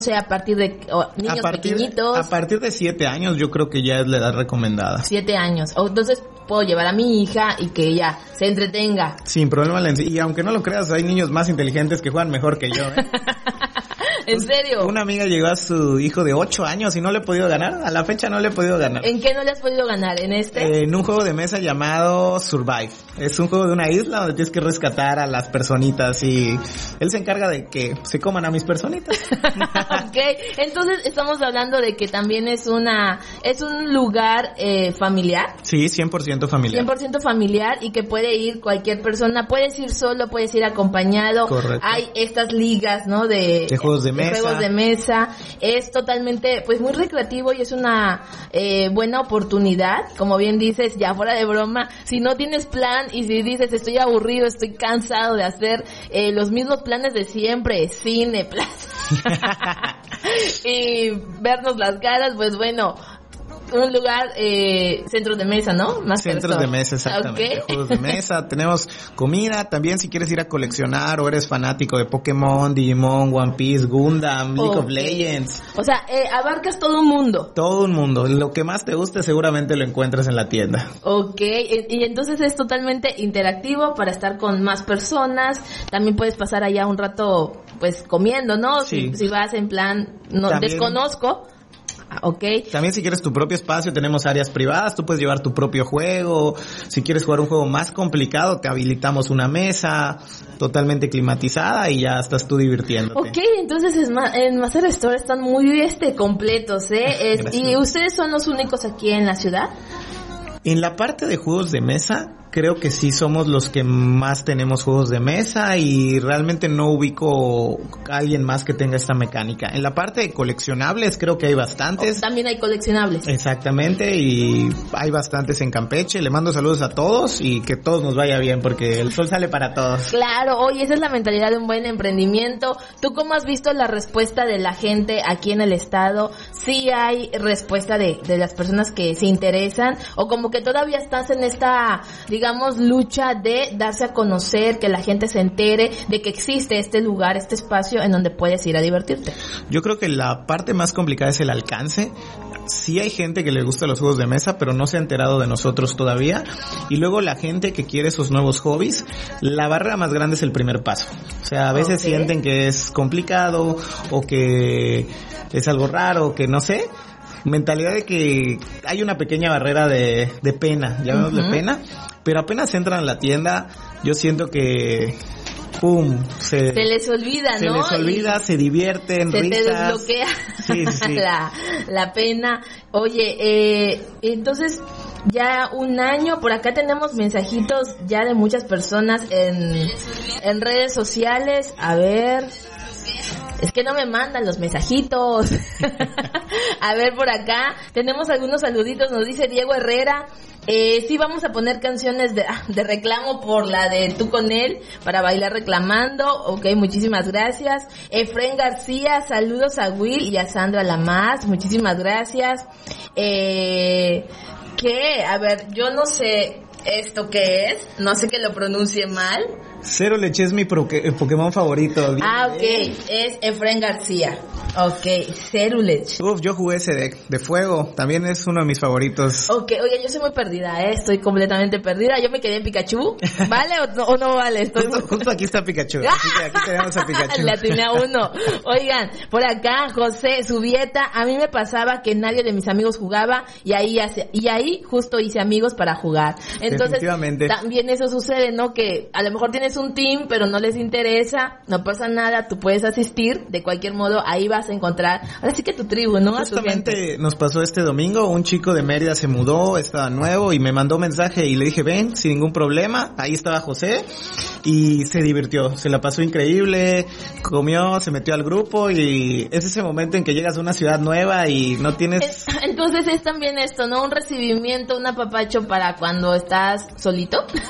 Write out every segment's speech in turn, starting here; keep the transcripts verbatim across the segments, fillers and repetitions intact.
sea, a partir de oh, niños a partir, pequeñitos. A partir de siete años yo creo que ya es la edad recomendada. Siete años. O, entonces puedo llevar a mi hija y que ella se entretenga. Sin problema. Y aunque no lo creas, hay niños más inteligentes que juegan mejor que yo, ¿eh? ¿En serio? Una amiga llegó a su hijo de ocho años y no le he podido ganar. A la fecha no le he podido ganar. ¿En qué no le has podido ganar? ¿En este? Eh, en un juego de mesa llamado Survive. Es un juego de una isla donde tienes que rescatar a las personitas y él se encarga de que se coman a mis personitas. Ok, entonces estamos hablando de que también es una es un lugar eh, familiar. Sí, cien por ciento familiar. cien por ciento familiar y que puede ir cualquier persona. Puedes ir solo, puedes ir acompañado. Correcto. Hay estas ligas, ¿no? De, de juegos de, de mesa. juegos de mesa. Es totalmente, pues muy recreativo y es una eh, buena oportunidad. Como bien dices, ya fuera de broma, si no tienes plan y si dices estoy aburrido, estoy cansado de hacer eh, los mismos planes de siempre, cine, plaza y vernos las caras, pues bueno, un lugar, eh, centros de mesa, ¿no? Más centros de mesa, exactamente. Okay. Juegos de mesa, tenemos comida, también si quieres ir a coleccionar o eres fanático de Pokémon, Digimon, One Piece, Gundam, League okay. of Legends. O sea, eh, abarcas todo un mundo. Todo un mundo. Lo que más te guste seguramente lo encuentras en la tienda. Ok, y entonces es totalmente interactivo para estar con más personas. También puedes pasar allá un rato, pues, comiendo, ¿no? Sí. Si, si vas en plan, no también, desconozco. Okay. También si quieres tu propio espacio, tenemos áreas privadas, tú puedes llevar tu propio juego. Si quieres jugar un juego más complicado, te habilitamos una mesa totalmente climatizada y ya estás tú divirtiéndote. Ok, entonces es ma- en Master Store están muy este completos, ¿eh? Es, ¿y ustedes son los únicos aquí en la ciudad? En la parte de juegos de mesa, creo que sí somos los que más tenemos juegos de mesa y realmente no ubico a alguien más que tenga esta mecánica. En la parte de coleccionables creo que hay bastantes. Oh, también hay coleccionables. Exactamente, y hay bastantes en Campeche. Le mando saludos a todos y que todos nos vaya bien porque el sol sale para todos. Claro, oye, esa es la mentalidad de un buen emprendimiento. ¿Tú cómo has visto la respuesta de la gente aquí en el estado? ¿Sí hay respuesta de, de las personas que se interesan? ¿O como que todavía estás en esta, digamos, lucha de darse a conocer, que la gente se entere de que existe este lugar, este espacio en donde puedes ir a divertirte? Yo creo que la parte más complicada es el alcance. Sí hay gente que le gusta los juegos de mesa, pero no se ha enterado de nosotros todavía. Y luego la gente que quiere esos nuevos hobbies, la barrera más grande es el primer paso. O sea, a veces okay. sienten que es complicado o que es algo raro, que no sé. Mentalidad de que hay una pequeña barrera de, de pena, llamémosle uh-huh. pena, pero apenas entran a la tienda, yo siento que pum, se, se les olvida, se ¿no? les olvida, y se divierten, se risas. Se te desbloquea sí, sí. la, la pena. Oye, eh, entonces ya un año, por acá tenemos mensajitos ya de muchas personas en, en redes sociales, a ver... Es que no me mandan los mensajitos. A ver, por acá tenemos algunos saluditos. Nos dice Diego Herrera. Eh, sí, vamos a poner canciones de, de reclamo por la de Tú con él para bailar reclamando. Ok, muchísimas gracias. Efren García, saludos a Will y a Sandra Lamas. Muchísimas gracias. Eh, ¿Qué? A ver, yo no sé esto qué es. No sé que lo pronuncie mal. Cero Leche es mi pro- Pokémon favorito. Ah, ok. Es Efren García. Ok, Cerulege. Uf, yo jugué ese deck de fuego. También es uno de mis favoritos. Ok, oye, yo soy muy perdida, ¿eh? Estoy completamente perdida. Yo me quedé en Pikachu. ¿Vale o no, o no vale? Estoy justo, muy... justo aquí está Pikachu. Así que aquí tenemos a Pikachu. La tiene a uno. Oigan, por acá, José Subieta. A mí me pasaba que nadie de mis amigos jugaba y ahí hace, y ahí justo hice amigos para jugar. Entonces, también eso sucede, ¿no? Que a lo mejor tienes un team, pero no les interesa, no pasa nada, tú puedes asistir, de cualquier modo, ahí vas a encontrar, ahora sí que tu tribu, ¿no? Justamente nos pasó este domingo, un chico de Mérida se mudó, estaba nuevo y me mandó mensaje y le dije, ven, sin ningún problema, ahí estaba José y se divirtió, se la pasó increíble, comió, se metió al grupo y es ese momento en que llegas a una ciudad nueva y no tienes... Entonces es también esto, ¿no? Un recibimiento, un apapacho para cuando estás solito.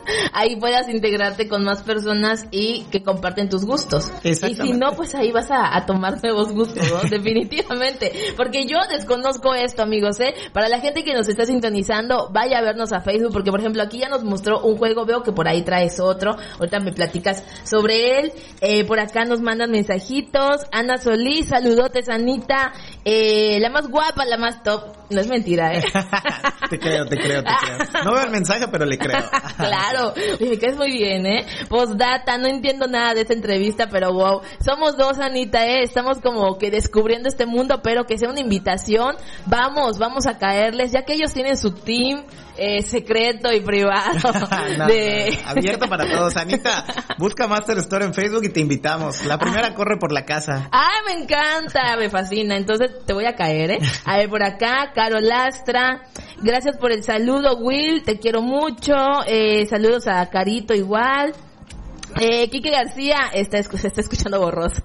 ahí puedas integrarte con más personas y que comparten tus gustos. Y si no, pues ahí vas a, a tomar nuevos gustos, ¿no? Definitivamente. Porque yo desconozco esto, amigos, ¿eh? Para la gente que nos está sintonizando, vaya a vernos a Facebook, porque por ejemplo aquí ya nos mostró un juego, veo que por ahí traes otro, ahorita me platicas sobre él. Eh, por acá nos mandan mensajitos. Ana Solís, saludotes, Anita. Eh, la más guapa, la más top. No es mentira, ¿eh? Te creo, te creo, te creo. No veo el mensaje, pero le creo. Claro, me caes muy bien, ¿eh? Postdata, no entiendo nada de esta entrevista, pero wow. Somos dos, Anita, ¿eh? Estamos como que descubriendo este mundo, pero que sea una invitación. Vamos, vamos a caerles, ya que ellos tienen su team eh, secreto y privado. no, de... no, abierto para todos. Anita, busca Master Store en Facebook y te invitamos. La primera ah. corre por la casa. ¡Ay, me encanta! Me fascina. Entonces te voy a caer, ¿eh? A ver, por acá, Caro Lastra. Gracias por el saludo, Will. Te quiero mucho. Eh, saludos a Carito igual. Eh, Quique García está, se está escuchando borroso.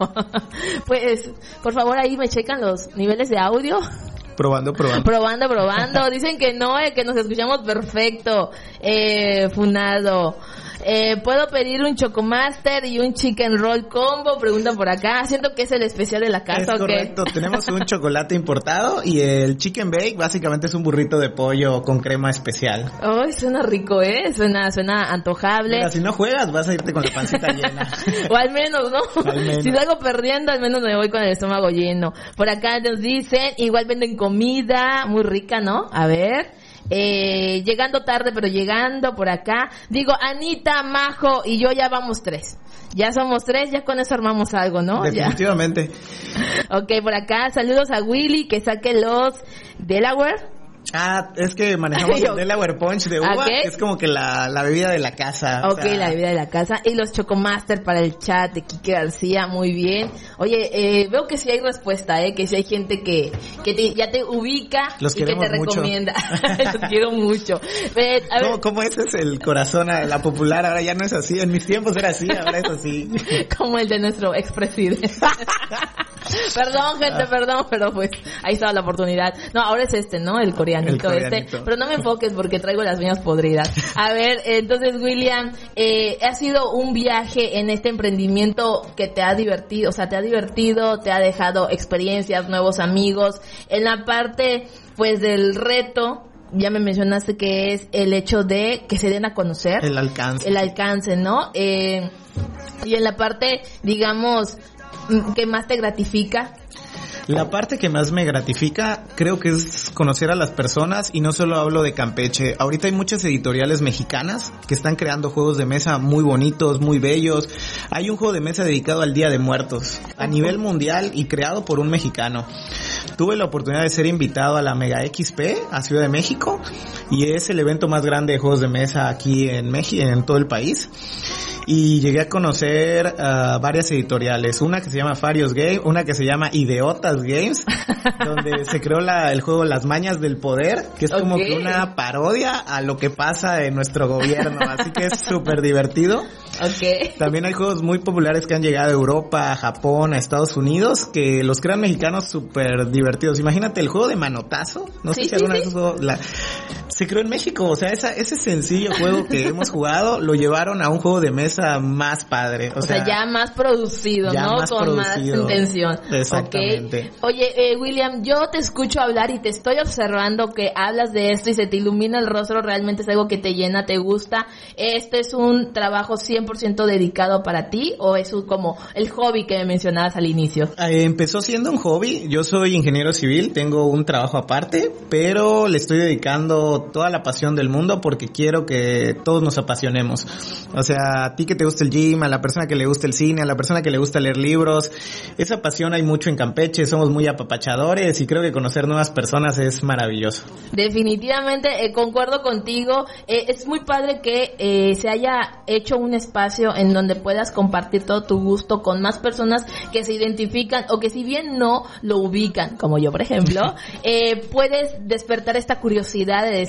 Pues, por favor, ahí me checan los niveles de audio. Probando, probando. Probando, probando. Dicen que no, eh, que nos escuchamos perfecto. Eh, Funado. Eh, ¿puedo pedir un Chocomaster y un Chicken Roll Combo? Preguntan por acá. Siento que es el especial de la casa, es ¿o qué? Correcto. Tenemos un chocolate importado y el Chicken Bake básicamente es un burrito de pollo con crema especial. Ay, suena rico, ¿eh? Suena, suena antojable. Mira, si no juegas vas a irte con la pancita llena. O al menos, ¿no? Al menos. Si salgo perdiendo, al menos me voy con el estómago lleno. Por acá nos dicen, igual venden comida muy rica, ¿no? A ver... Eh, llegando tarde, pero llegando por acá. Digo, Anita, Majo y yo ya vamos tres. Ya somos tres, ya con eso armamos algo, ¿no? Definitivamente. Ya. Ok, por acá, saludos a Willy, que saque los Delaware. Ah, es que manejamos el Delaware Punch de uva, okay. que es como que la, la bebida de la casa. Ok, o sea... la bebida de la casa. Y los Chocomaster para el chat de Quique García, muy bien. Oye, eh, veo que sí hay respuesta, eh, que sí hay gente que, que te, ya te ubica los y que te mucho. recomienda. Los quiero mucho. Eh, a ver. ¿Cómo, ¿Cómo ese es el corazón a la popular? Ahora ya no es así. En mis tiempos era así, ahora es así. Como el de nuestro expresidente. Perdón, gente, ah. perdón, pero pues ahí estaba la oportunidad. No, ahora es este, ¿no? El coreanito, el coreanito. este. Pero no me enfoques porque traigo las uñas podridas. A ver, entonces, William, eh, ha sido un viaje en este emprendimiento que te ha divertido, o sea, te ha divertido, te ha dejado experiencias, nuevos amigos. En la parte, pues, del reto, ya me mencionaste que es el hecho de que se den a conocer. El alcance. El alcance, ¿no? Eh, y en la parte, digamos, que más te gratifica. La parte que más me gratifica creo que es conocer a las personas, y no solo hablo de Campeche. Ahorita hay muchas editoriales mexicanas que están creando juegos de mesa muy bonitos, muy bellos. Hay un juego de mesa dedicado al Día de Muertos a nivel mundial y creado por un mexicano. Tuve la oportunidad de ser invitado a la Mega X P a Ciudad de México, y es el evento más grande de juegos de mesa aquí en México, en todo el país. Y llegué a conocer uh, varias editoriales, una que se llama Farios Game, una que se llama Ideotas Games, donde se creó la, el juego Las Mañas del Poder, que es okay. como que una parodia a lo que pasa en nuestro gobierno, así que es súper divertido. Okay. También hay juegos muy populares que han llegado a Europa, a Japón, a Estados Unidos, que los crean mexicanos súper divertidos. Imagínate el juego de Manotazo, no sí, sé si sí, alguna sí. vez jugó, la... se creó en México, o sea, esa, ese sencillo juego que hemos jugado, lo llevaron a un juego de mesa más padre. O, o sea, sea, ya más producido, ya ¿no? Más Con producido. más intención. Exactamente. Okay. Oye, eh, William, yo te escucho hablar y te estoy observando que hablas de esto y se te ilumina el rostro, realmente es algo que te llena, te gusta. ¿Este es un trabajo cien por ciento dedicado para ti o es un, como el hobby que me mencionabas al inicio? Eh, empezó siendo un hobby. Yo soy ingeniero civil, tengo un trabajo aparte, pero le estoy dedicando toda la pasión del mundo porque quiero que todos nos apasionemos. O sea, a ti que te gusta el gym, a la persona que le gusta el cine, a la persona que le gusta leer libros, esa pasión hay mucho en Campeche, somos muy apapachadores y creo que conocer nuevas personas es maravilloso. Definitivamente, eh, concuerdo contigo. Eh, es muy padre que eh, se haya hecho un espacio en donde puedas compartir todo tu gusto con más personas que se identifican o que si bien no lo ubican, como yo por ejemplo, eh, puedes despertar esta curiosidad de decir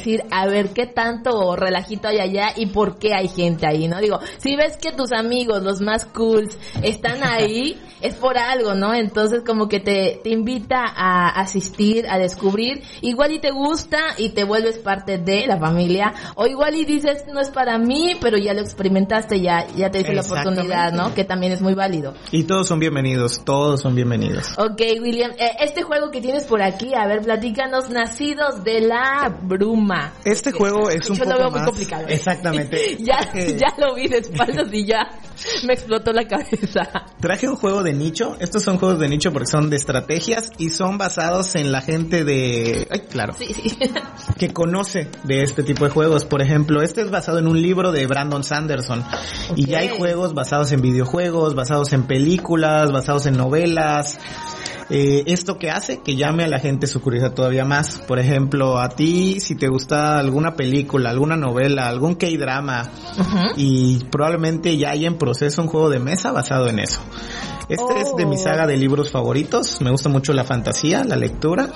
decir, a ver, qué tanto relajito hay allá y por qué hay gente ahí, ¿no? Digo, si ves que tus amigos, los más cools, están ahí, es por algo, ¿no? Entonces como que te, te invita a asistir, a descubrir, igual y te gusta y te vuelves parte de la familia, o igual y dices, no es para mí, pero ya lo experimentaste, ya, ya te hice la oportunidad, ¿no? Que también es muy válido. Y todos son bienvenidos, todos son bienvenidos. Ok, William, eh, este juego que tienes por aquí, a ver, platícanos, Nacidos de la Bruma. Este juego es un Yo poco lo veo más... muy complicado. Exactamente. ya, Traje... ya lo vi de espaldas y ya me explotó la cabeza. Traje un juego de nicho. Estos son juegos de nicho porque son de estrategias y son basados en la gente de... Ay, claro. Sí, sí. Que conoce de este tipo de juegos. Por ejemplo, este es basado en un libro de Brandon Sanderson. Okay. Y ya hay juegos basados en videojuegos, basados en películas, basados en novelas. Eh, esto que hace que llame a la gente su curiosidad todavía más. Por ejemplo, a ti, si te gusta alguna película, alguna novela, algún K-drama, uh-huh. y probablemente ya hay en proceso un juego de mesa basado en eso. Este oh. es de mi saga de libros favoritos. Me gusta mucho la fantasía, la lectura.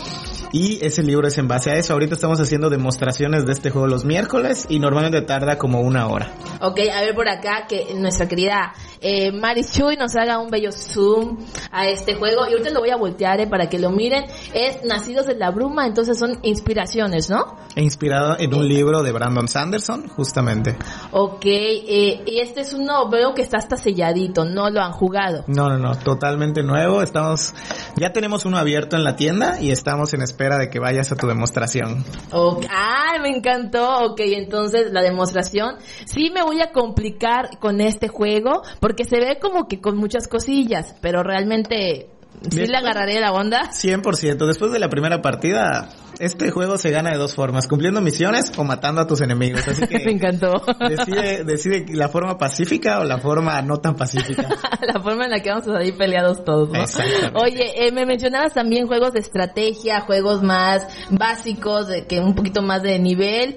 Y ese libro es en base a eso. Ahorita estamos haciendo demostraciones de este juego los miércoles y normalmente tarda como una hora. Ok, a ver por acá que nuestra querida eh, Maris Chuy nos haga un bello zoom a este juego. Y ahorita lo voy a voltear eh, para que lo miren. Es Nacidos de la Bruma, entonces son inspiraciones, ¿no? Inspirado en un libro de Brandon Sanderson, justamente. Ok, eh, y este es uno, veo que está hasta selladito, no lo han jugado. No, no, no, totalmente nuevo. Estamos, ya tenemos uno abierto en la tienda y estamos en espera de que vayas a tu demostración. Okay. ¡Ay, me encantó! Ok, entonces la demostración. Sí me voy a complicar con este juego porque se ve como que con muchas cosillas, pero realmente sí Después, le agarraré la onda. cien por ciento. Después de la primera partida, este juego se gana de dos formas, cumpliendo misiones o matando a tus enemigos. Así que me encantó. Decide, decide la forma pacífica o la forma no tan pacífica. La forma en la que vamos a salir peleados todos, ¿no? Oye, eh, me mencionabas también juegos de estrategia, juegos más básicos, de, que un poquito más de nivel.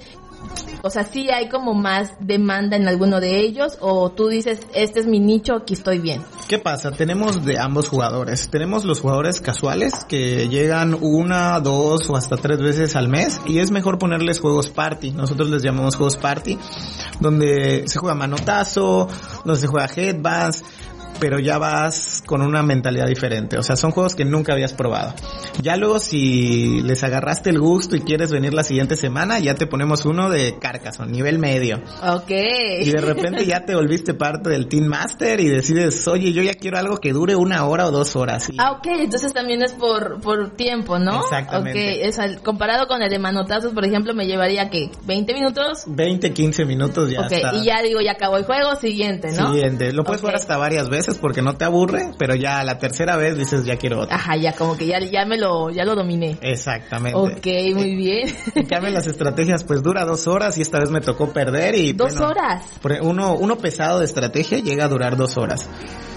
O sea, ¿sí hay como más demanda en alguno de ellos? ¿O tú dices, este es mi nicho, aquí estoy bien? ¿Qué pasa? Tenemos de ambos jugadores. Tenemos los jugadores casuales que llegan una, dos o hasta tres veces al mes. Y es mejor ponerles juegos party. Nosotros les llamamos juegos party. Donde se juega manotazo, donde se juega headbands, pero ya vas con una mentalidad diferente. O sea, son juegos que nunca habías probado. Ya luego si les agarraste el gusto y quieres venir la siguiente semana, ya te ponemos uno de Carcassonne, nivel medio. Ok. Y de repente ya te volviste parte del Team Master y decides, oye, yo ya quiero algo que dure una hora o dos horas. Y... Ah, ok. Entonces también es por por tiempo, ¿no? Exactamente. Ok. Es al, comparado con el de manotazos, por ejemplo, me llevaría, ¿qué? ¿veinte minutos? veinte, quince minutos ya okay. está. Y ya digo, ya acabó el juego, siguiente, ¿no? Siguiente. Lo puedes okay. jugar hasta varias veces porque no te aburre, pero ya la tercera vez dices, ya quiero otro. Ajá, ya como que ya, ya me lo, ya lo dominé. Exactamente. Ok, muy bien. En cambio las estrategias pues dura dos horas y esta vez me tocó perder y... ¿Dos bueno, horas? Uno, uno pesado de estrategia llega a durar dos horas.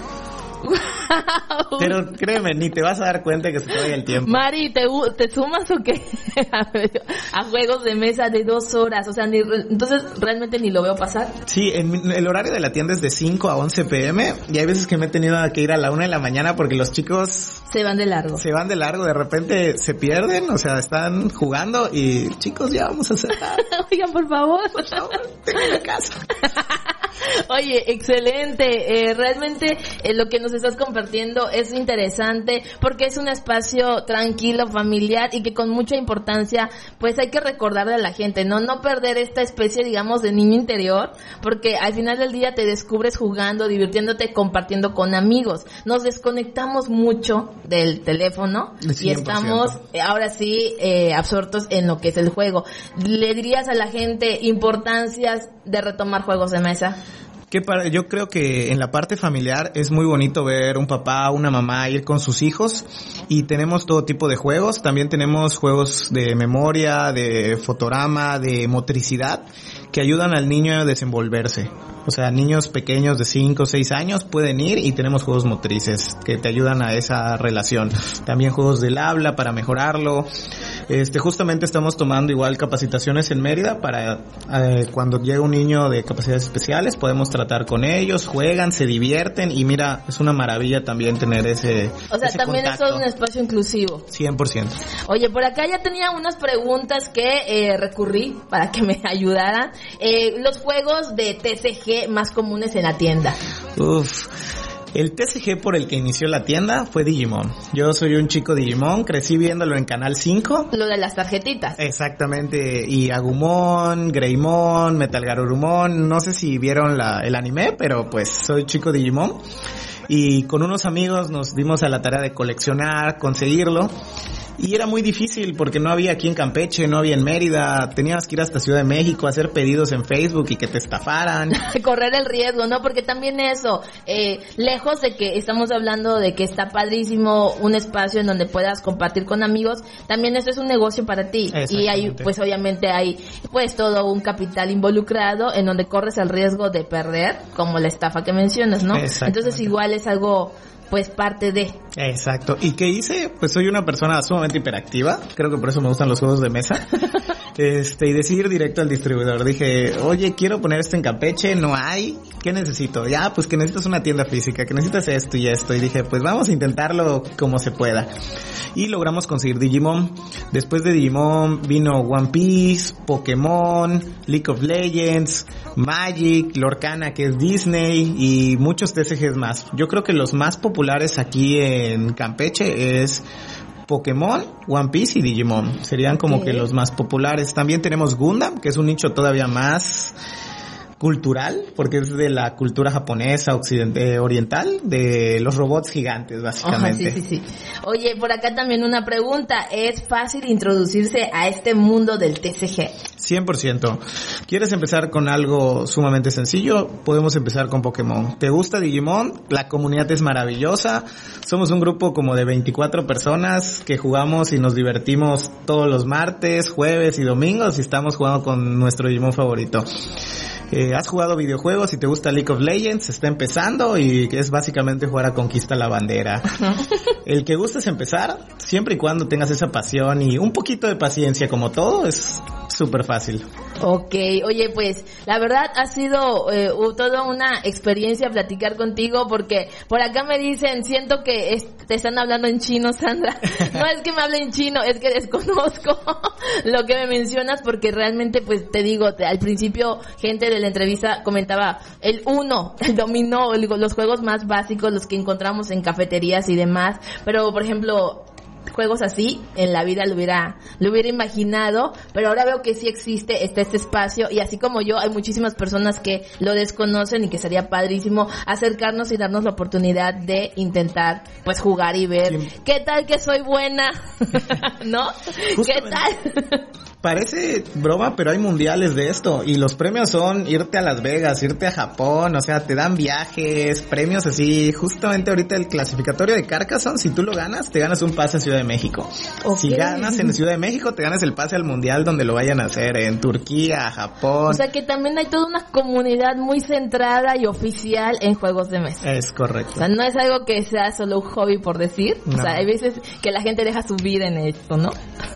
Wow. Pero créeme, ni te vas a dar cuenta que se te vaya el tiempo. Mari, ¿te, te sumas o qué? A juegos de mesa de dos horas, o sea, ni, entonces realmente ni lo veo pasar. Sí, en, el horario de la tienda es de cinco a once pm y hay veces que me he tenido que ir a la una de la mañana porque los chicos... Se van de largo. Se van de largo, de repente se pierden, o sea, están jugando y chicos, ya vamos a hacer nada. Oigan, por favor. Por favor, tengan casa. Oye, excelente, eh, realmente eh, lo que nos estás compartiendo es interesante porque es un espacio tranquilo, familiar y que con mucha importancia pues hay que recordarle a la gente, no no perder esta especie, digamos, de niño interior, porque al final del día te descubres jugando, divirtiéndote, compartiendo con amigos. Nos desconectamos mucho del teléfono cien por ciento. Y estamos eh, ahora sí eh, absortos en lo que es el juego. ¿Le dirías a la gente importancias de retomar juegos de mesa? Que para, yo creo que en la parte familiar es muy bonito ver un papá, una mamá ir con sus hijos y tenemos todo tipo de juegos. También tenemos juegos de memoria, de fotograma, de motricidad que ayudan al niño a desenvolverse. O sea, niños pequeños de cinco o seis años pueden ir y tenemos juegos motrices que te ayudan a esa relación. También juegos del habla para mejorarlo. Este, justamente estamos tomando igual capacitaciones en Mérida para eh, cuando llega un niño de capacidades especiales, podemos tratar con ellos, juegan, se divierten y mira, es una maravilla también tener ese O sea, ese también contacto. es todo un espacio inclusivo. cien por ciento. Oye, por acá ya tenía unas preguntas que eh, recurrí para que me ayudaran. Eh, los juegos de T C G más comunes en la tienda. Uf. El T C G por el que inició la tienda fue Digimon. Yo soy un chico Digimon, crecí viéndolo en Canal cinco. Lo de las tarjetitas. Exactamente, y Agumon, Greymon, Metalgarurumon, no sé si vieron la, el anime, pero pues soy chico Digimon. Y con unos amigos nos dimos a la tarea de coleccionar, conseguirlo. Y era muy difícil porque no había aquí en Campeche, no había en Mérida, tenías que ir hasta Ciudad de México a hacer pedidos en Facebook y que te estafaran. Correr el riesgo, ¿no? Porque también eso, eh, lejos de que estamos hablando de que está padrísimo un espacio en donde puedas compartir con amigos, también esto es un negocio para ti. Y hay, pues obviamente hay, pues todo un capital involucrado en donde corres el riesgo de perder, como la estafa que mencionas, ¿no? Entonces igual es algo, pues parte de. Exacto. ¿Y qué hice? Pues soy una persona sumamente hiperactiva. Creo que por eso me gustan los juegos de mesa. Este, y decidí ir directo al distribuidor. Dije, oye, quiero poner esto en Campeche, no hay. ¿Qué necesito? Ya, pues que necesitas una tienda física, que necesitas esto y esto. Y dije, pues vamos a intentarlo como se pueda. Y logramos conseguir Digimon. Después de Digimon vino One Piece, Pokémon, League of Legends, Magic, Lorcana, que es Disney, y muchos T C Gs más. Yo creo que los más populares aquí en Campeche es Pokémon, One Piece y Digimon. Serían como okay. que los más populares. También tenemos Gundam, que es un nicho todavía más cultural, porque es de la cultura japonesa, occidental, oriental, de los robots gigantes, básicamente. Oh, sí, sí, sí. Oye, por acá también una pregunta. ¿Es fácil introducirse a este mundo del T C G? cien por ciento. ¿Quieres empezar con algo sumamente sencillo? Podemos empezar con Pokémon. ¿Te gusta Digimon? La comunidad es maravillosa. Somos un grupo como de veinticuatro personas que jugamos y nos divertimos todos los martes, jueves y domingos y estamos jugando con nuestro Digimon favorito. Eh, has jugado videojuegos y te gusta League of Legends, está empezando y es básicamente jugar a Conquista la Bandera. El que guste es empezar, siempre y cuando tengas esa pasión y un poquito de paciencia, como todo, es súper fácil. Ok, oye, pues la verdad ha sido eh, toda una experiencia platicar contigo, porque por acá me dicen, siento que es, te están hablando en chino, Sandra. No es que me hable en chino, es que desconozco lo que me mencionas, porque realmente, pues te digo, te, al principio gente de la entrevista comentaba el uno, el dominó, el, los juegos más básicos, los que encontramos en cafeterías y demás, pero por ejemplo juegos así en la vida lo hubiera lo hubiera imaginado, pero ahora veo que sí existe, está este espacio, y así como yo hay muchísimas personas que lo desconocen y que sería padrísimo acercarnos y darnos la oportunidad de intentar pues jugar y ver sí. qué tal que soy buena. ¿No? ¿Qué tal? Parece broma, pero hay mundiales de esto y los premios son irte a Las Vegas, irte a Japón, o sea, te dan viajes, premios así. Justamente ahorita el clasificatorio de Carcassonne, si tú lo ganas, te ganas un pase en Ciudad de México. Okay. Si ganas en Ciudad de México, te ganas el pase al mundial donde lo vayan a hacer, en Turquía, Japón. O sea que también hay toda una comunidad muy centrada y oficial en juegos de mesa. Es correcto. O sea, no es algo que sea solo un hobby por decir. No. O sea, hay veces que la gente deja su vida en esto, ¿no?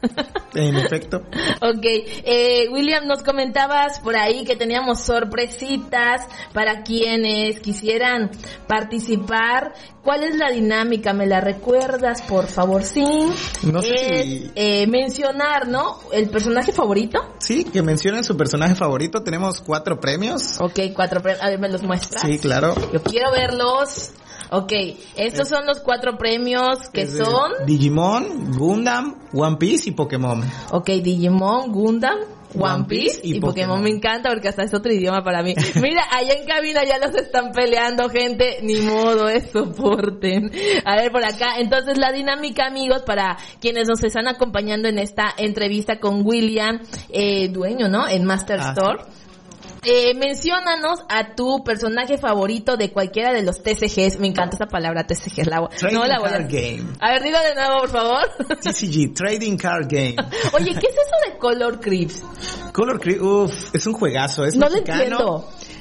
En efecto. Ok, eh, William, nos comentabas por ahí que teníamos sorpresitas para quienes quisieran participar. ¿Cuál es la dinámica? ¿Me la recuerdas, por favor? Sí. No sé es, si... eh, mencionar, ¿no? ¿El personaje favorito? Sí, que mencionen su personaje favorito. Tenemos cuatro premios. Ok, cuatro premios. A ver, ¿me los muestras? Sí, claro. Yo quiero verlos. Ok, estos son los cuatro premios que son... Digimon, Gundam, One Piece y Pokémon. Ok, Digimon, Gundam, One Piece y, y Pokémon. Pokémon me encanta porque hasta es otro idioma para mí. Mira, allá en cabina ya los están peleando, gente. Ni modo, es soporten. A ver, por acá. Entonces, la dinámica, amigos, para quienes nos están acompañando en esta entrevista con William, eh, dueño, ¿no? En Master ah, Store. Sí. Eh, menciónanos a tu personaje favorito de cualquiera de los T C Gs. Me encanta esa palabra T C G. La, no la voy a... Game. A ver, dilo de nuevo, por favor. T C G, Trading Card Game. Oye, ¿qué es eso de Color Creeps? Color Creeps, uff, es un juegazo. Es no mexicano. lo entiendo.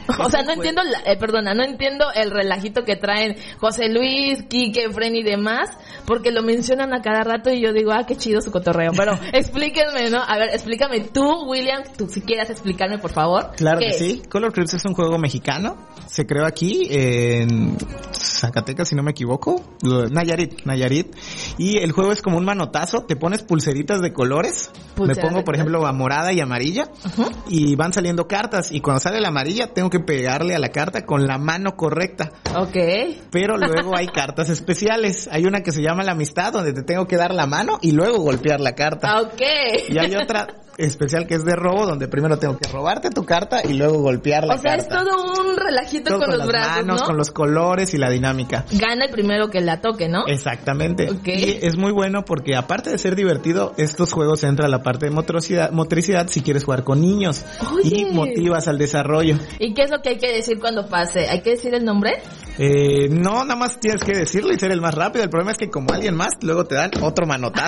O sea, no entiendo, la, eh, perdona, no entiendo el relajito que traen José Luis, Quique, Fren y demás, porque lo mencionan a cada rato y yo digo, ah, qué chido su cotorreo. Pero explíquenme, ¿no? A ver, explícame tú, William, tú si quieres explicarme, por favor. Claro que sí. Color Crips es un juego mexicano. Se creó aquí en Zacatecas, si no me equivoco. Nayarit, Nayarit. Y el juego es como un manotazo. Te pones pulseritas de colores. Pulseras me pongo, por ejemplo, a morada y amarilla. Uh-huh. Y van saliendo cartas. Y cuando sale la amarilla, tengo que pegarle a la carta con la mano correcta. Ok. Pero luego hay cartas especiales. Hay una que se llama la amistad, donde te tengo que dar la mano y luego golpear la carta. Ok. Y hay otra especial que es de robo, donde primero tengo que robarte tu carta y luego golpear la carta. O sea, carta. Es todo un relajito todo con, con los las brazos, manos, ¿no? Con los colores y la dinámica. Gana el primero que la toque, ¿no? Exactamente. Okay. Y es muy bueno porque aparte de ser divertido, estos juegos entra la parte de motricidad, motricidad si quieres jugar con niños. Oye. Y motivas al desarrollo. ¿Y qué es lo que hay que decir cuando pase? ¿Hay que decir el nombre? Eh, no, nada más tienes que decirlo y ser el más rápido. El problema es que como alguien más, luego te dan otro manotazo.